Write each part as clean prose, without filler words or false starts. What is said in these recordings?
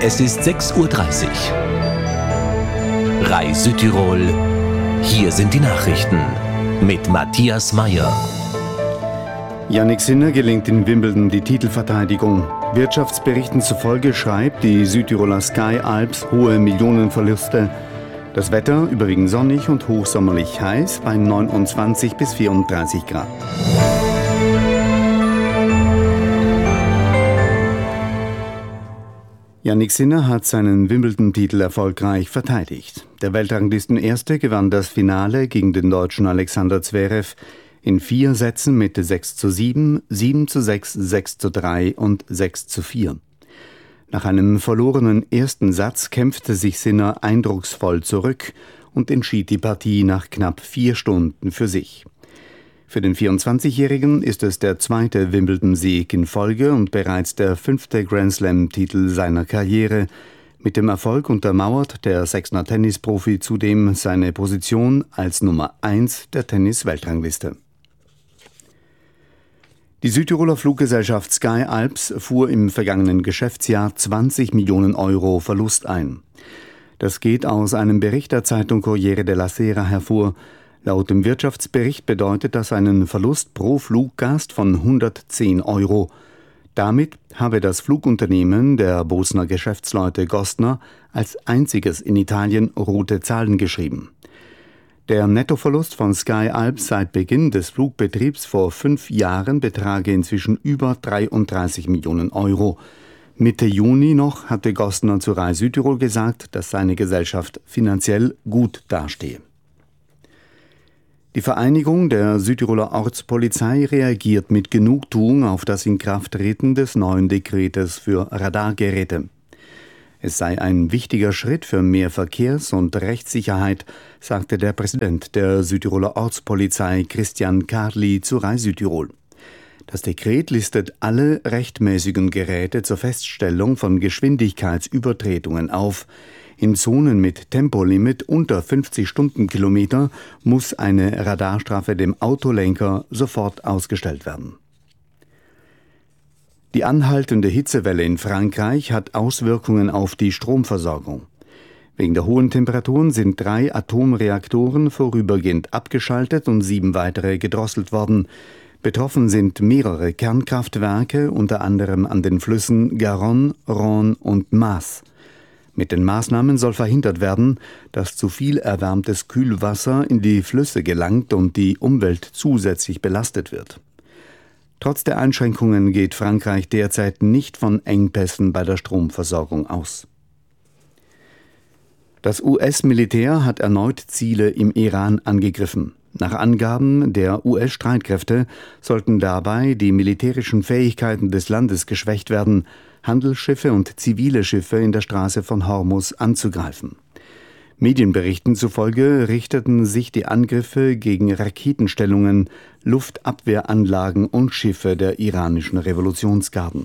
Es ist 6:30 Uhr. RAI Südtirol. Hier sind die Nachrichten mit Matthias Meyer. Jannik Sinner gelingt in Wimbledon die Titelverteidigung. Wirtschaftsberichten zufolge schreibt die Südtiroler Sky Alps hohe Millionenverluste. Das Wetter überwiegend sonnig und hochsommerlich heiß bei 29 bis 34 Grad. Jannik Sinner hat seinen Wimbledon-Titel erfolgreich verteidigt. Der Weltranglistenerste gewann das Finale gegen den Deutschen Alexander Zverev in 4 Sätzen mit 6:7, 7:6, 6:3 und 6:4. Nach einem verlorenen ersten Satz kämpfte sich Sinner eindrucksvoll zurück und entschied die Partie nach knapp 4 Stunden für sich. Für den 24-Jährigen ist es der zweite Wimbledon-Sieg in Folge und bereits der 5. Grand-Slam-Titel seiner Karriere. Mit dem Erfolg untermauert der Sechsner Tennisprofi zudem seine Position als Nummer 1 der Tennis-Weltrangliste. Die Südtiroler Fluggesellschaft Sky Alps fuhr im vergangenen Geschäftsjahr 20 Millionen Euro Verlust ein. Das geht aus einem Bericht der Zeitung Corriere della Sera hervor. Laut dem Wirtschaftsbericht bedeutet das einen Verlust pro Fluggast von 110 Euro. Damit habe das Flugunternehmen der Bosner Geschäftsleute Gostner als einziges in Italien rote Zahlen geschrieben. Der Nettoverlust von Sky Alps seit Beginn des Flugbetriebs vor 5 Jahren betrage inzwischen über 33 Millionen Euro. Mitte Juni noch hatte Gostner zu RAI Südtirol gesagt, dass seine Gesellschaft finanziell gut dastehe. Die Vereinigung der Südtiroler Ortspolizei reagiert mit Genugtuung auf das Inkrafttreten des neuen Dekretes für Radargeräte. Es sei ein wichtiger Schritt für mehr Verkehrs- und Rechtssicherheit, sagte der Präsident der Südtiroler Ortspolizei Christian Karli zu RAI Südtirol. Das Dekret listet alle rechtmäßigen Geräte zur Feststellung von Geschwindigkeitsübertretungen auf. In Zonen mit Tempolimit unter 50 Stundenkilometer muss eine Radarstrafe dem Autolenker sofort ausgestellt werden. Die anhaltende Hitzewelle in Frankreich hat Auswirkungen auf die Stromversorgung. Wegen der hohen Temperaturen sind 3 Atomreaktoren vorübergehend abgeschaltet und 7 weitere gedrosselt worden. Betroffen sind mehrere Kernkraftwerke, unter anderem an den Flüssen Garonne, Rhône und Maas. Mit den Maßnahmen soll verhindert werden, dass zu viel erwärmtes Kühlwasser in die Flüsse gelangt und die Umwelt zusätzlich belastet wird. Trotz der Einschränkungen geht Frankreich derzeit nicht von Engpässen bei der Stromversorgung aus. Das US-Militär hat erneut Ziele im Iran angegriffen. Nach Angaben der US-Streitkräfte sollten dabei die militärischen Fähigkeiten des Landes geschwächt werden, Handelsschiffe und zivile Schiffe in der Straße von Hormuz anzugreifen. Medienberichten zufolge richteten sich die Angriffe gegen Raketenstellungen, Luftabwehranlagen und Schiffe der iranischen Revolutionsgarden.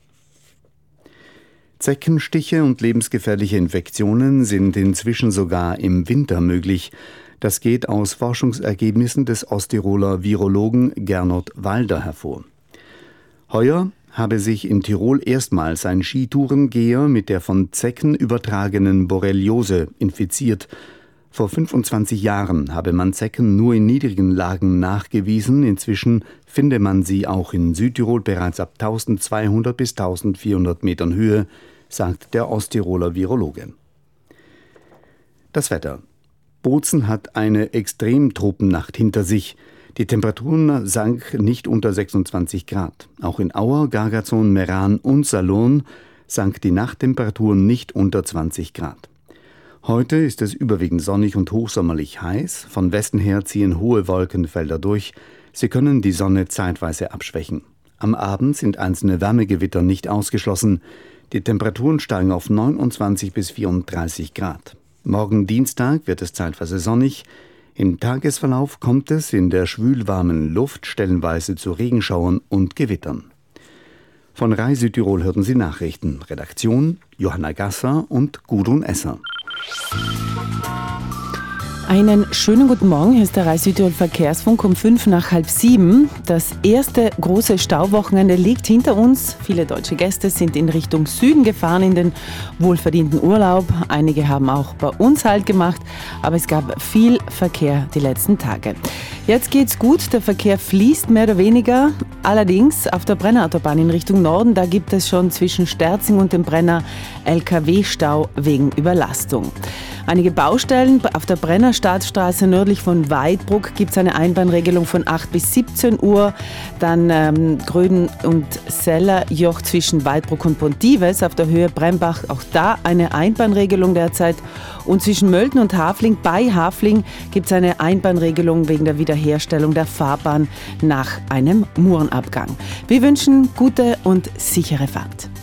Zeckenstiche und lebensgefährliche Infektionen sind inzwischen sogar im Winter möglich. Das geht aus Forschungsergebnissen des Osttiroler Virologen Gernot Walder hervor. Heuer habe sich in Tirol erstmals ein Skitourengeher mit der von Zecken übertragenen Borreliose infiziert. Vor 25 Jahren habe man Zecken nur in niedrigen Lagen nachgewiesen. Inzwischen finde man sie auch in Südtirol bereits ab 1200 bis 1400 Metern Höhe, sagt der Osttiroler Virologe. Das Wetter. Bozen hat eine Extremtropennacht hinter sich. Die Temperaturen sank nicht unter 26 Grad. Auch in Auer, Gargazon, Meran und Salon sank die Nachttemperatur nicht unter 20 Grad. Heute ist es überwiegend sonnig und hochsommerlich heiß. Von Westen her ziehen hohe Wolkenfelder durch. Sie können die Sonne zeitweise abschwächen. Am Abend sind einzelne Wärmegewitter nicht ausgeschlossen. Die Temperaturen steigen auf 29 bis 34 Grad. Morgen Dienstag wird es zeitweise sonnig. Im Tagesverlauf kommt es in der schwülwarmen Luft stellenweise zu Regenschauern und Gewittern. Von RAI Südtirol hörten Sie Nachrichten. Redaktion Johanna Gasser und Gudrun Esser. Einen schönen guten Morgen, hier ist der Rai Südtirol Verkehrsfunk um 5 nach halb 7. Das erste große Stauwochenende liegt hinter uns. Viele deutsche Gäste sind in Richtung Süden gefahren in den wohlverdienten Urlaub. Einige haben auch bei uns Halt gemacht, aber es gab viel Verkehr die letzten Tage. Jetzt geht's gut, der Verkehr fließt mehr oder weniger. Allerdings auf der Brennerautobahn in Richtung Norden, da gibt es schon zwischen Sterzing und dem Brenner LKW-Stau wegen Überlastung. Einige Baustellen auf der Brenner-Staatsstraße nördlich von Weidbruck gibt es eine Einbahnregelung von 8 bis 17 Uhr. Dann Gröden und Sellerjoch zwischen Weidbruck und Pontives auf der Höhe Brembach, auch da eine Einbahnregelung derzeit. Und zwischen Mölten und Hafling, bei Hafling, gibt es eine Einbahnregelung wegen der Wiederherstellung der Fahrbahn nach einem Murenabgang. Wir wünschen gute und sichere Fahrt.